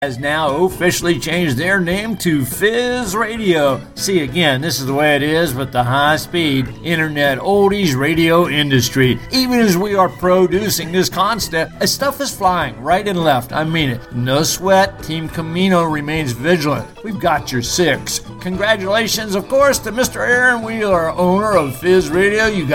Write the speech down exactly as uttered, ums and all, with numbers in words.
has now officially changed their name to Fizz Radio. See, again, this is the way it is with the high-speed internet oldies radio industry. Even as we are producing this concept, stuff is flying right and left. I mean it. No sweat. Team Camino remains vigilant. We've got your six. Congratulations, of course, to Mister Aaron Wheeler, owner of Fizz Radio. You